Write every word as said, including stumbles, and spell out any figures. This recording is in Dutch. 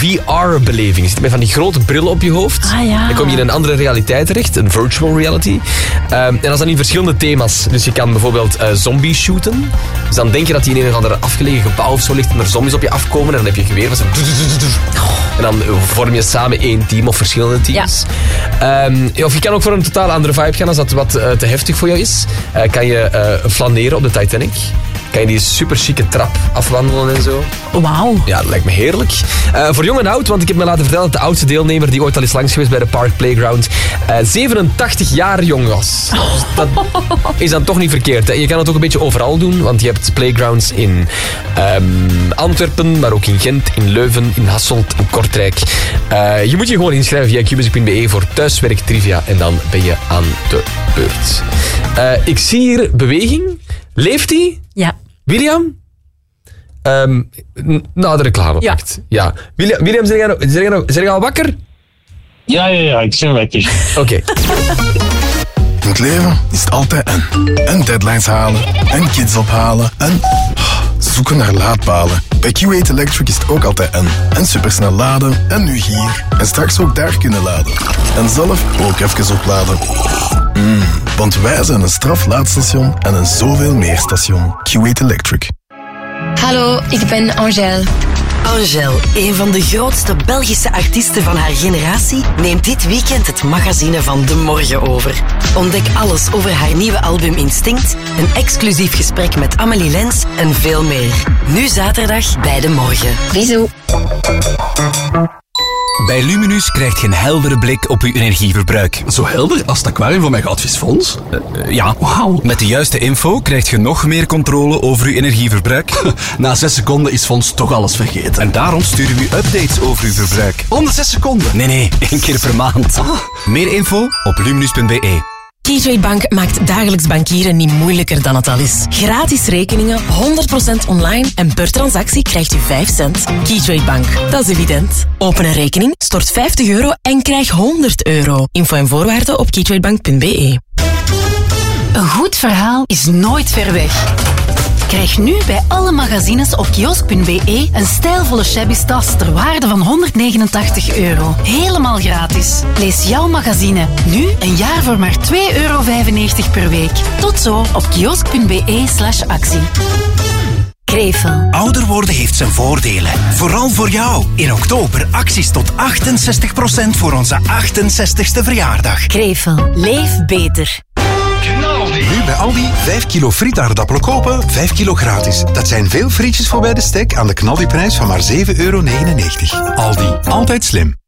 V R-beleving. Je zit met van die grote brillen op je hoofd. Ah, ja. Dan kom je in een andere realiteit terecht, een virtual reality. Um, en dat is dan in verschillende thema's. Dus je kan bijvoorbeeld uh, zombies shooten. Dus dan denk je dat die in een of ander afgelegen gebouw of zo ligt en er zombies op je afkomen en dan heb je geweer. Van zo... En dan vorm je samen één team of verschillende teams. Ja. Um, of je kan ook voor een totaal andere vibe gaan als dat wat uh, te heftig voor jou is. Uh, kan je uh, flaneren op de Titanic. Kan je die super chique trap afwandelen en zo. Wauw. Ja, dat lijkt me heerlijk. Uh, voor jong en oud, want ik heb me laten vertellen dat de oudste deelnemer die ooit al is langs geweest bij de Park Playground uh, zevenentachtig jaar jong was. Dus dat is dan toch niet verkeerd. Hè? Je kan het ook een beetje overal doen, want je hebt playgrounds in um, Antwerpen, maar ook in Gent, in Leuven, in Hasselt, in Kortrijk. Uh, je moet je gewoon inschrijven via q music punt b e voor thuiswerk trivia en dan ben je aan de beurt. Uh, ik zie hier beweging. Leeft hij? Ja. William? Um, n- na de reclame Ja. pakt. Ja. William, William zeg jij nog- zeg jij nog- zeg jij al wakker? Ja, ja, ja, ik ben wakker. Oké. Okay. In het leven is het altijd en. En deadlines halen, en kids ophalen, en zoeken naar laadpalen. Bij Q eight Electric is het ook altijd en. En supersnel laden, en nu hier. En straks ook daar kunnen laden. En zelf ook even opladen. Mm, want wij zijn een straflaadstation en een zoveel meer station. Q eight Electric. Hallo, ik ben Angèle. Angèle, een van de grootste Belgische artiesten van haar generatie, neemt dit weekend het magazine van De Morgen over. Ontdek alles over haar nieuwe album Instinct, een exclusief gesprek met Amélie Lens en veel meer. Nu zaterdag bij De Morgen. Bisous. Bij Luminus krijgt je een heldere blik op uw energieverbruik. Zo helder als het aquarium van mijn goudvisfonds? Uh, uh, ja, Wauw. met de juiste info krijg je nog meer controle over uw energieverbruik. Na zes seconden is Fons toch alles vergeten. En daarom sturen we u updates over uw verbruik. Onder zes seconden? Nee, nee, één keer per maand. Ah. Meer info op luminus punt b e. Keytrade Bank maakt dagelijks bankieren niet moeilijker dan het al is. Gratis rekeningen, honderd procent online en per transactie krijgt u vijf cent. Keytrade Bank, dat is evident. Open een rekening, stort vijftig euro en krijg honderd euro. Info en voorwaarden op keytradebank punt b e. Een goed verhaal is nooit ver weg. Krijg nu bij alle magazines op kiosk punt b e een stijlvolle shabby tas ter waarde van honderdnegenentachtig euro. Helemaal gratis. Lees jouw magazine nu een jaar voor maar twee euro vijfennegentig per week. Tot zo op kiosk punt b e slash actie. Krevel. Ouder worden heeft zijn voordelen. Vooral voor jou. In oktober acties tot achtenzestig procent voor onze achtenzestigste verjaardag. Krevel. Leef beter. Nu bij Aldi vijf kilo frietaardappelen kopen, vijf kilo gratis. Dat zijn veel frietjes voor bij de stek aan de knaldiprijs van maar zeven euro negenennegentig. Aldi, altijd slim.